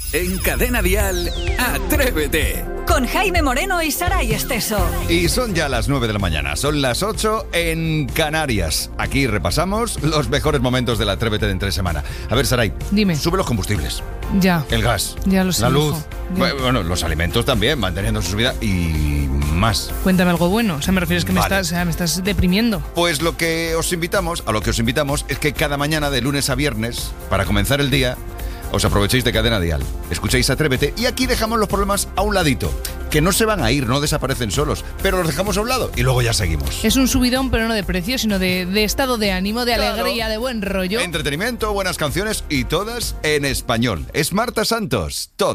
En Cadena Dial, Atrévete. Con Jaime Moreno y Saray Esteso. Y son ya las 9 de la mañana, son las 8 en Canarias. Aquí repasamos los mejores momentos del Atrévete de entre semana. A ver, Saray, dime. Sube los combustibles. Ya. El gas. Ya lo sé. La luz. Ya. Bueno, los alimentos también, manteniendo su subida y más. Cuéntame algo bueno. O sea, me refieres que Vale. me estás deprimiendo. Pues a lo que os invitamos es que cada mañana de lunes a viernes, para comenzar el día, os aprovechéis de Cadena Dial, escuchéis Atrévete y aquí dejamos los problemas a un ladito, que no se van a ir, no desaparecen solos, pero los dejamos a un lado y luego ya seguimos. Es un subidón, pero no de precio, sino de estado de ánimo, de Claro. alegría, de buen rollo. Entretenimiento, buenas canciones y todas en español. Es Marta Santos, todo.